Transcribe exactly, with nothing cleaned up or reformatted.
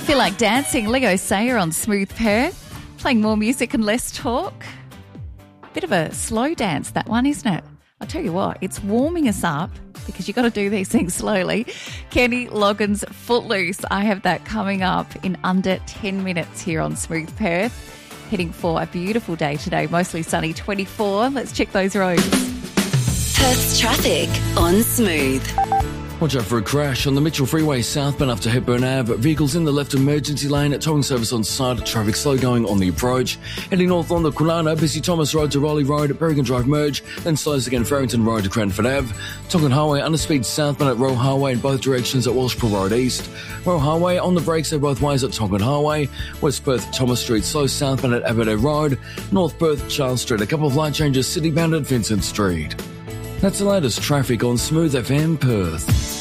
Feel like dancing? Leo Sayer on Smooth Perth. Playing more music and less talk. Bit of a slow dance, that one, isn't it? I'll tell you what, it's warming us up because you've got to do these things slowly. Kenny Loggins' Footloose. I have that coming up in under ten minutes here on Smooth Perth. Heading for a beautiful day today, mostly sunny, twenty-four. Let's check those roads. Perth's traffic on Smooth. Watch out for a crash on the Mitchell Freeway southbound after Hepburn Ave. Vehicles in the left emergency lane. Towing service on site. Traffic slow going on the approach. Heading north on the Kwinana, busy Thomas Road to Raleigh Road, Berrigan Drive merge. Then slows again Farrington Road to Cranford Ave. Tongan Highway underspeed southbound at Roe Highway in both directions at Walshpool Road East. Roe Highway on the brakes at both ways at Tongan Highway. West Perth Thomas Street slow southbound at Aberdare Road. North Perth Charles Street. A couple of light changes city bound at Vincent Street. That's the latest traffic on Smooth F M Perth.